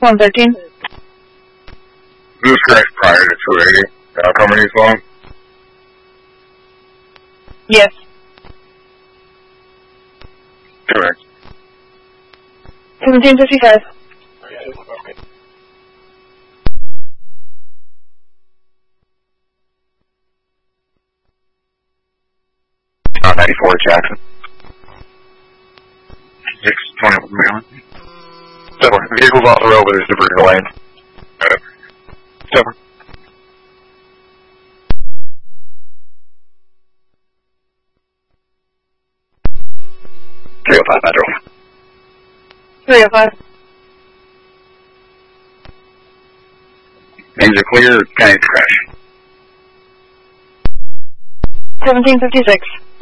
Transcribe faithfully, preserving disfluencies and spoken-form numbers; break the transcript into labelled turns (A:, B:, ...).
A: one thirteen.
B: This crash prior to two eighty. Uh, coming east long?
A: Yes.
B: Correct.
A: seventeen fifty-five.
B: Okay. Uh, ninety-four Jackson. six twenty Maryland. Seven. Vehicle's off the road, but there's debris in the lane. Uh, seven. three oh five Metro.
A: three oh five.
B: Names are clear. Can I crash?
A: seventeen fifty-six.